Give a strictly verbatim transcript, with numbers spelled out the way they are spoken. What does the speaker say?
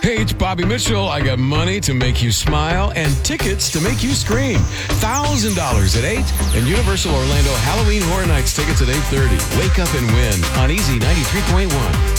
Hey, it's Bobby Mitchell. I got money to make you smile and tickets to make you scream. one thousand dollars at eight and Universal Orlando Halloween Horror Nights tickets at eight thirty. Wake up and win on Easy ninety-three point one.